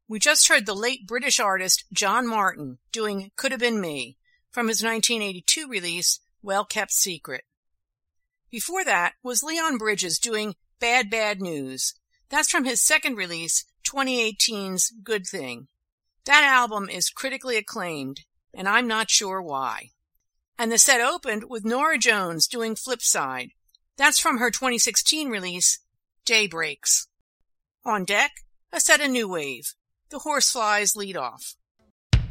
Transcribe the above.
We just heard the late British artist John Martin doing Could Have Been Me from his 1982 release, Well Kept Secret. Before that was Leon Bridges doing Bad Bad News. That's from his second release, 2018's Good Thing. That album is critically acclaimed, and I'm not sure why. And the set opened with Norah Jones doing Flipside. That's from her 2016 release, Daybreaks. On deck, a set of new wave. The Horseflies lead off.